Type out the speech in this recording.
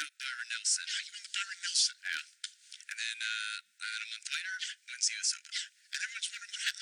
out Byron Nelson. Yeah, you won the Byron Nelson. Yeah. And then a month later, wins the US Open. And everyone's wondering what happened